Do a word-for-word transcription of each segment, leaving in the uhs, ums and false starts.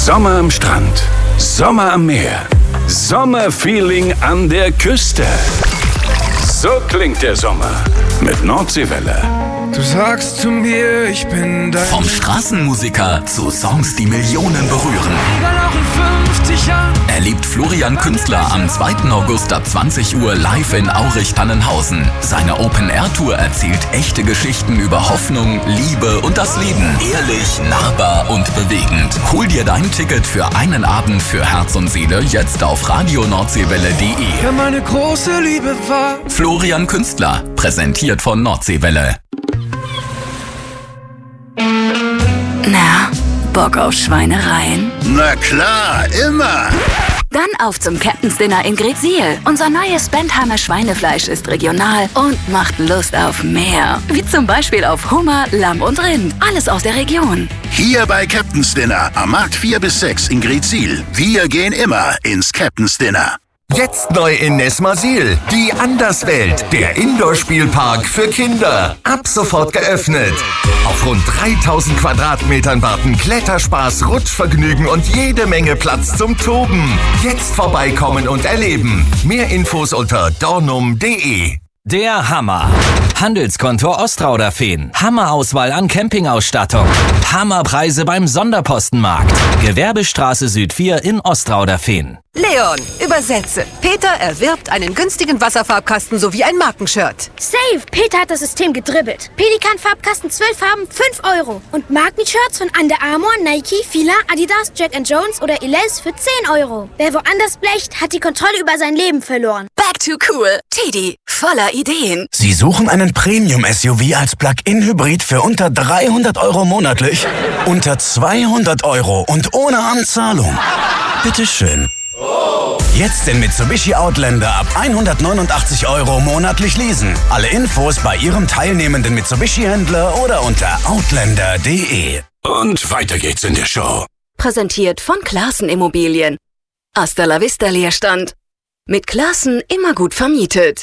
Sommer am Strand, Sommer am Meer, Sommerfeeling an der Küste. So klingt der Sommer mit Nordseewelle. Du sagst zu mir, ich bin dein... Vom Straßenmusiker zu Songs, die Millionen berühren. Über noch in fünfzig Jahren. Erlebt Florian Künstler am zweiten August ab zwanzig Uhr live in Aurich-Tannenhausen. Seine Open-Air-Tour erzählt echte Geschichten über Hoffnung, Liebe und das Leben. Ehrlich, nahbar und bewegend. Hol dir dein Ticket für einen Abend für Herz und Seele jetzt auf radio nordseewelle punkt de. Ja, meine große Liebe war... Florian Künstler, präsentiert von Nordseewelle. Na, Bock auf Schweinereien? Na klar, immer. Dann auf zum Captain's Dinner in Greetsiel. Unser neues Bentheimer Schweinefleisch ist regional und macht Lust auf mehr. Wie zum Beispiel auf Hummer, Lamm und Rind. Alles aus der Region. Hier bei Captain's Dinner am Markt vier bis sechs in Greetsiel. Wir gehen immer ins Captain's Dinner. Jetzt neu in Nesmasil. Die Anderswelt, der Indoor-Spielpark für Kinder. Ab sofort geöffnet. Auf rund dreitausend Quadratmetern warten Kletterspaß, Rutschvergnügen und jede Menge Platz zum Toben. Jetzt vorbeikommen und erleben. Mehr Infos unter dornum punkt de. Der Hammer. Handelskontor Ostrauderfehn. Hammerauswahl an Campingausstattung. Hammerpreise beim Sonderpostenmarkt. Gewerbestraße Süd vier in Ostrauderfehn. Leon, übersetze. Peter erwirbt einen günstigen Wasserfarbkasten sowie ein Markenshirt. Safe! Peter hat das System gedribbelt. Pelikan-Farbkasten zwölf Farben, fünf Euro. Und Markenshirts von Under Armour, Nike, Fila, Adidas, Jack and Jones oder Elize für zehn Euro. Wer woanders blecht, hat die Kontrolle über sein Leben verloren. Back to cool. Teddy, voller Ideen. Sie suchen einen Premium-S U V als Plug-in-Hybrid für unter dreihundert Euro monatlich? Unter zweihundert Euro und ohne Anzahlung. Bitteschön. Jetzt den Mitsubishi Outlander ab hundertneunundachtzig Euro monatlich leasen. Alle Infos bei Ihrem teilnehmenden Mitsubishi-Händler oder unter outlander punkt de. Und weiter geht's in der Show. Präsentiert von Classen Immobilien. Hasta la Vista Leerstand. Mit Classen immer gut vermietet.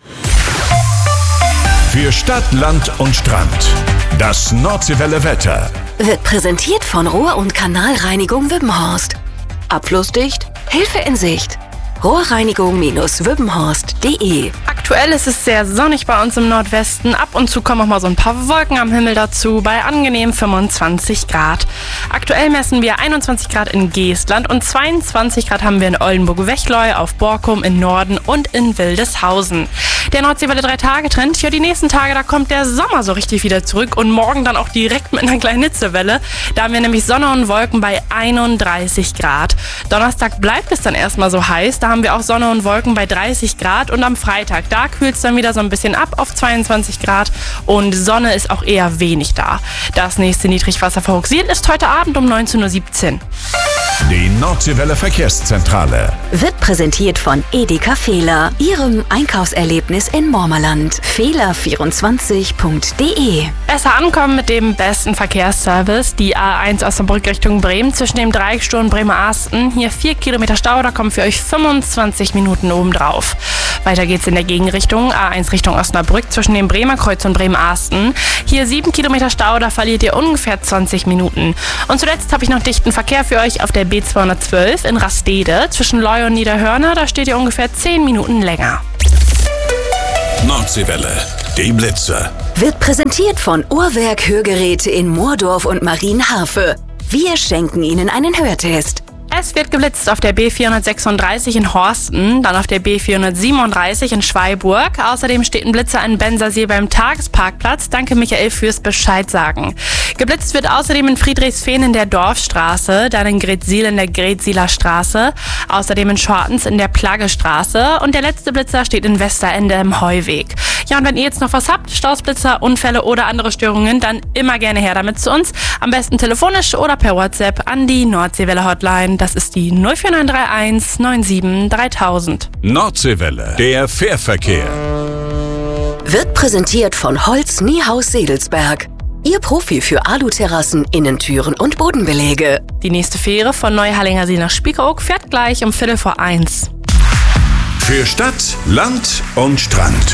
Für Stadt, Land und Strand. Das Nordseewelle Wetter. Wird präsentiert von Rohr- und Kanalreinigung Wippenhorst. Abflussdicht, Hilfe in Sicht. Rohrreinigung Wippenhorst punkt de. Aktuell ist es sehr sonnig bei uns im Nordwesten. Ab und zu kommen auch mal so ein paar Wolken am Himmel dazu bei angenehm fünfundzwanzig Grad. Aktuell messen wir einundzwanzig Grad in Geestland und zweiundzwanzig Grad haben wir in Oldenburg-Wechleu, auf Borkum im Norden und in Wildeshausen. Der Nordseewelle drei Tage Trend. Ja, die nächsten Tage, da kommt der Sommer so richtig wieder zurück und morgen dann auch direkt mit einer kleinen Hitzewelle. Da haben wir nämlich Sonne und Wolken bei einunddreißig Grad. Donnerstag bleibt es dann erstmal so heiß. Da haben wir auch Sonne und Wolken bei dreißig Grad und am Freitag, da kühlt es dann wieder so ein bisschen ab auf zweiundzwanzig Grad und Sonne ist auch eher wenig da. Das nächste Niedrigwasser für Hochsiel ist heute Abend um neunzehn Uhr siebzehn. Die Nordseewelle Verkehrszentrale Wird präsentiert von Edeka Fehler, Ihrem Einkaufserlebnis in Mormerland. Fehler vierundzwanzig punkt de. Besser ankommen mit dem besten Verkehrsservice. Die A eins Osnabrück Richtung Bremen zwischen dem Dreiecksturm Bremerhaven. Hier vier Kilometer Stau, da kommen für euch fünfundzwanzig Minuten obendrauf. Weiter geht's in der Gegenrichtung. A eins Richtung Osnabrück zwischen dem Bremer Kreuz und Bremerhaven. Hier sieben Kilometer Stau, da verliert ihr ungefähr zwanzig Minuten. Und zuletzt habe ich noch dichten Verkehr für euch auf der B zweihundertzwölf in Rastede. Zwischen Leu und Niederhörner, da steht ihr ungefähr zehn Minuten länger. Nordseewelle, die Blitze. Wird präsentiert von Uhrwerk Hörgeräte in Moordorf und Marienhafe. Wir schenken Ihnen einen Hörtest. Es wird geblitzt auf der B vierhundertsechsunddreißig in Horsten, dann auf der B vierhundertsiebenunddreißig in Schweiburg. Außerdem steht ein Blitzer in Bensersiel beim Tagesparkplatz. Danke Michael fürs Bescheid sagen. Geblitzt wird außerdem in Friedrichsfehn in der Dorfstraße, dann in Greetsiel in der Greetsieler Straße, außerdem in Schortens in der Plaggestraße und der letzte Blitzer steht in Westerende im Heuweg. Ja, und wenn ihr jetzt noch was habt, Stausblitzer, Unfälle oder andere Störungen, dann immer gerne her damit zu uns. Am besten telefonisch oder per WhatsApp an die Nordseewelle Hotline. Das ist die null vier neun drei eins neun sieben dreitausend. Nordseewelle, der Fährverkehr. Wird präsentiert von Holz Niehaus Sedelsberg. Ihr Profi für Aluterrassen, Innentüren und Bodenbeläge. Die nächste Fähre von Neuhallingersee nach Spiekeroog fährt gleich um Viertel vor eins. Für Stadt, Land und Strand.